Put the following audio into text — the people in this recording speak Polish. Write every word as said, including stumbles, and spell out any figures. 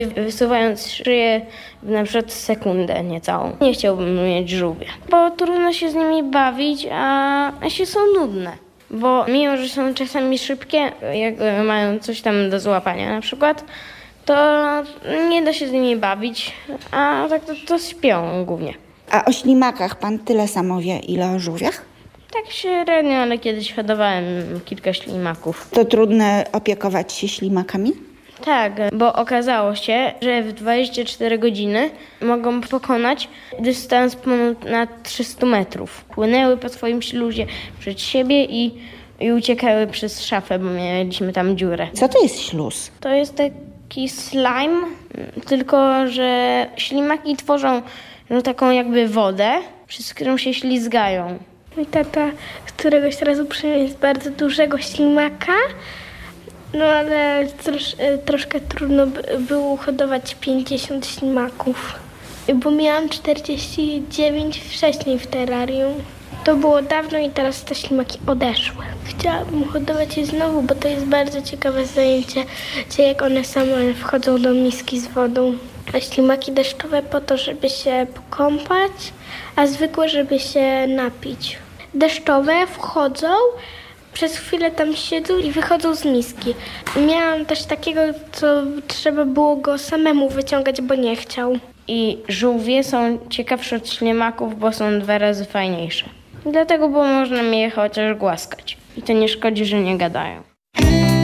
wysuwając szyję w na przykład sekundę niecałą. Nie chciałbym mieć żółwie, bo trudno się z nimi bawić, a się są nudne. Bo mimo, że są czasami szybkie, jak mają coś tam do złapania na przykład, to nie da się z nimi bawić, a tak to, to śpią głównie. A o ślimakach pan tyle samo wie, ile o żółwiach? Tak średnio, ale kiedyś hodowałem kilka ślimaków. To trudne opiekować się ślimakami? Tak, bo okazało się, że w dwadzieścia cztery godziny mogą pokonać dystans ponad trzysta metrów. Płynęły po swoim śluzie przed siebie i, i uciekały przez szafę, bo mieliśmy tam dziurę. Co to jest śluz? To jest taki slime, tylko że ślimaki tworzą no, taką jakby wodę, przez którą się ślizgają. Mój tata któregoś razu przyniósł bardzo dużego ślimaka, no ale trosz, troszkę trudno było hodować pięćdziesiąt ślimaków, bo miałam czterdzieści dziewięć wcześniej w terrarium. To było dawno i teraz te ślimaki odeszły. Chciałabym hodować je znowu, bo to jest bardzo ciekawe zajęcie, gdzie jak one same wchodzą do miski z wodą. A ślimaki deszczowe po to, żeby się pokąpać, a zwykłe, żeby się napić. Deszczowe wchodzą, przez chwilę tam siedzą i wychodzą z miski. Miałam też takiego, co trzeba było go samemu wyciągać, bo nie chciał. I żółwie są ciekawsze od ślimaków, bo są dwa razy fajniejsze. Dlatego, bo można je chociaż głaskać. I to nie szkodzi, że nie gadają.